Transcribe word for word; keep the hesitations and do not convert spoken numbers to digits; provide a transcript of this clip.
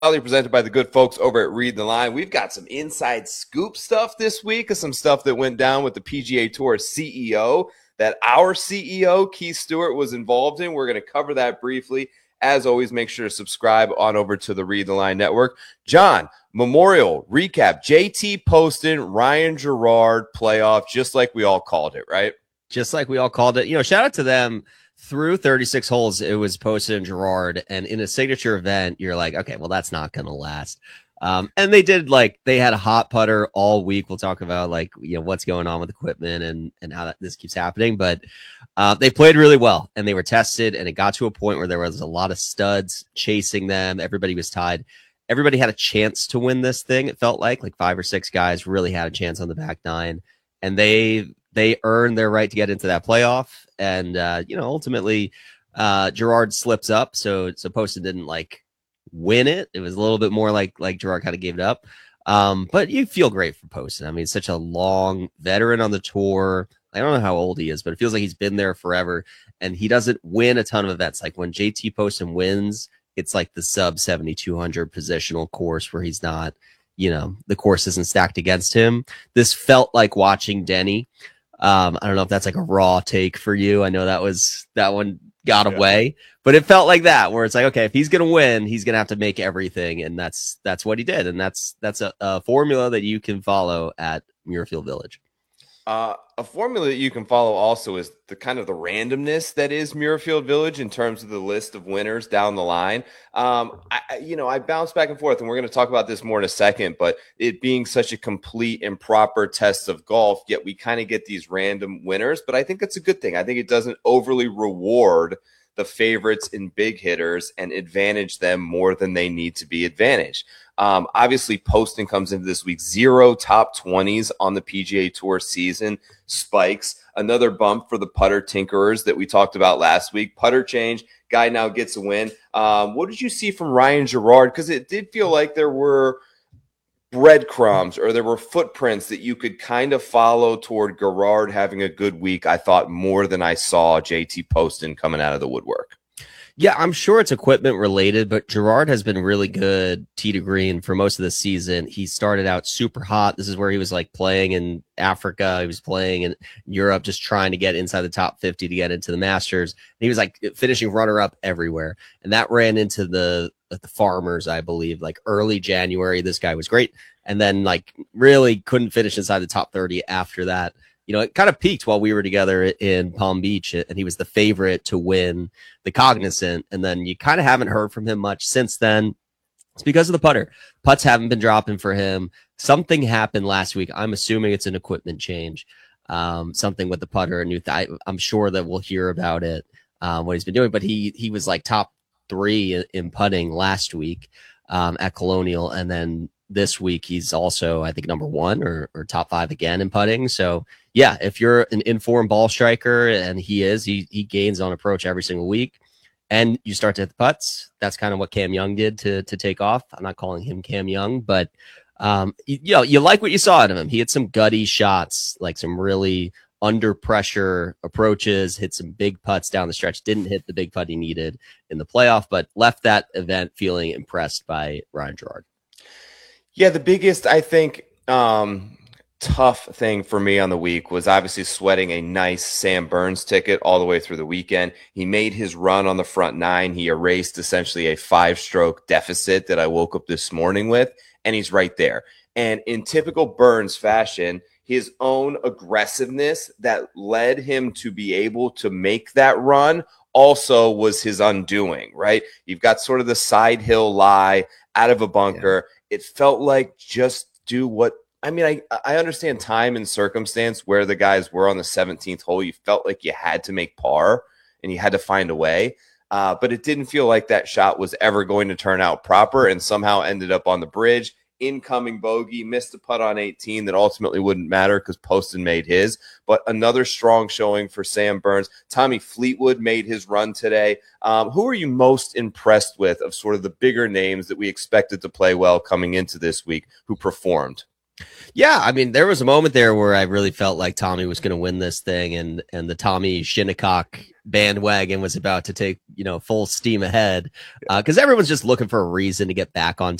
Proudly presented by the good folks over at Read the Line. We've got some inside scoop stuff this week, some stuff that went down with the P G A Tour C E O that our C E O, Keith Stewart, was involved in. We're going to cover that briefly. As always, make sure to subscribe on over to the Read the Line Network. John, Memorial recap, J T Poston, Ryan Gerard playoff, just like we all called it, right? Just like we all called it. You know, shout out to them. Through thirty-six holes, it was Poston and Gerard, and in a signature event, you're like, okay, well, that's not going to last. Um, and they did, like, they had a hot putter all week. We'll talk about, like, you know, what's going on with equipment and and how that, this keeps happening. But uh, they played really well, and they were tested, and it got to a point where there was a lot of studs chasing them. Everybody was tied. Everybody had a chance to win this thing, it felt like. Like, five or six guys really had a chance on the back nine, and they they earned their right to get into that playoff. And, uh, you know, ultimately, uh, Gerard slips up. So, so Poston didn't like win it. It was a little bit more like, like Gerard kind of gave it up. Um, but you feel great for Poston. I mean, such a long veteran on the tour. I don't know how old he is, but it feels like he's been there forever. And he doesn't win a ton of events. Like when J T Poston wins, it's like the sub seventy-two hundred positional course where he's not, you know, the course isn't stacked against him. This felt like watching Denny. Um, I don't know if that's like a raw take for you. I know that was that one got yeah. away, but it felt like that where it's like, okay, if he's going to win, he's going to have to make everything. And that's, that's what he did. And that's, that's a, a formula that you can follow at Muirfield Village. Uh, a formula that you can follow also is the kind of the randomness that is Muirfield Village in terms of the list of winners down the line. Um, I, you know, I bounce back and forth, and we're going to talk about this more in a second, but it being such a complete and proper test of golf, yet we kind of get these random winners, but I think it's a good thing. I think it doesn't overly reward the favorites and big hitters and advantage them more than they need to be advantaged. Um, obviously, Poston comes into this week, zero top twenties on the P G A Tour season, spikes. Another bump for the putter tinkerers that we talked about last week. Putter change, guy now gets a win. Um, what did you see from Ryan Gerard? Because it did feel like there were breadcrumbs or there were footprints that you could kind of follow toward Gerard having a good week, I thought, more than I saw J T Poston coming out of the woodwork. Yeah, I'm sure it's equipment related, but Gerard has been really good tee to green for most of the season. He started out super hot. This is where he was like playing in Africa. He was playing in Europe, just trying to get inside the top fifty to get into the Masters. And he was like finishing runner up everywhere. And that ran into the, the Farmers, I believe, like early January. This guy was great. And then like really couldn't finish inside the top thirty after that. You know, it kind of peaked while we were together in Palm Beach, and he was the favorite to win the Cognizant. And then you kind of haven't heard from him much since then. It's because of the putter. Putts haven't been dropping for him. Something happened last week. I'm assuming it's an equipment change, um, something with the putter. A new th- I'm sure that we'll hear about it, um, what he's been doing. But he he was like top three in, in putting last week um, at Colonial, and then this week he's also, I think, number one or, or top five again in putting. So yeah, if you're an informed ball striker, and he is, he he gains on approach every single week, and you start to hit the putts. That's kind of what Cam Young did to to take off. I'm not calling him Cam Young, but um, you, you know, you like what you saw out of him. He had some gutty shots, like some really under pressure approaches, hit some big putts down the stretch. Didn't hit the big putt he needed in the playoff, but left that event feeling impressed by Ryan Gerard. Yeah, the biggest, I think, um, tough thing for me on the week was obviously sweating a nice Sam Burns ticket all the way through the weekend. He made his run on the front nine. He erased essentially a five-stroke deficit that I woke up this morning with, and he's right there. And in typical Burns fashion, his own aggressiveness that led him to be able to make that run also was his undoing, right? You've got sort of the side hill lie out of a bunker. Yeah. It felt like just do what – I mean, I, I understand time and circumstance where the guys were on the seventeenth hole. You felt like you had to make par and you had to find a way. Uh, but it didn't feel like that shot was ever going to turn out proper, and somehow ended up on the bridge. Incoming bogey, missed a putt on eighteen that ultimately wouldn't matter because Poston made his. But another strong showing for Sam Burns. Tommy Fleetwood made his run today. Um, who are you most impressed with of sort of the bigger names that we expected to play well coming into this week who performed? Yeah, I mean, there was a moment there where I really felt like Tommy was going to win this thing, and and the Tommy Shinnecock bandwagon was about to take, you know, full steam ahead, because uh, everyone's just looking for a reason to get back on